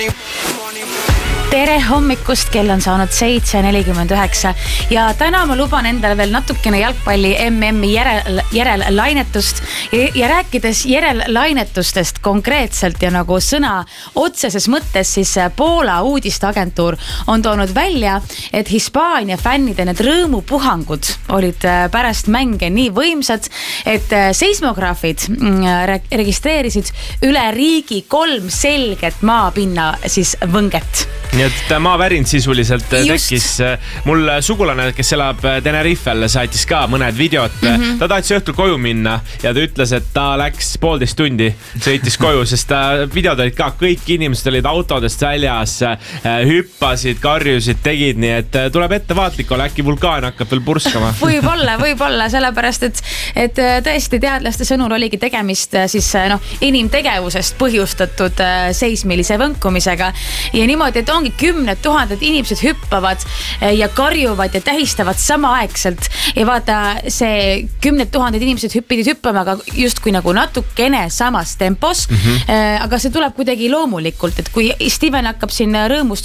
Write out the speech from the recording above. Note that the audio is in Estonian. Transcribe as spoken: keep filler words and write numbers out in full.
Tere hommikust, kell on saanud seitse nelikümmend üheksa ja täna ma luban endale veel natukene jalgpalli M M-i järel, järel lainetust ja, ja rääkides järel lainetustest konkreetselt ja nagu sõna otseses mõttes, siis Poola uudisteagentuur on toonud välja, et Hispaania fännide need rõõmupuhangud olid pärast mänge nii võimsad, et seismograafid registreerisid üle riigi kolm selget maapinna siis võnget. Nii et maavärin sisuliselt Just. tekkis. Mul sugulane, kes elab Tenerifel, saatis ka mõned videot. Mm-hmm. Ta tahtis õhtul koju minna ja ta ütles, et ta läks poolteist tundi, sõitis koju, sest ta, videod olid ka, kõik inimesed olid autodest väljas, hüppasid, karjusid, tegid, nii et tuleb ettevaatlik olla, äkki vulkaan hakkab veel purskama. Võib-olla, võib-olla, sellepärast, et, et tõesti teadlaste sõnul oligi tegemist siis noh, inimtegevusest põhjustatud seismilise võnkumisega ja niimoodi, et ongi kümned tuhanded inimesed hüppavad ja karjuvad ja tähistavad samaaegselt ja vaata, see kümned tuhanded inimesed pidid hüppama aga just kui nagu natukene samas tempos, mm-hmm. aga see tuleb kuidagi loomulikult, et kui Steven hakkab siin rõõmust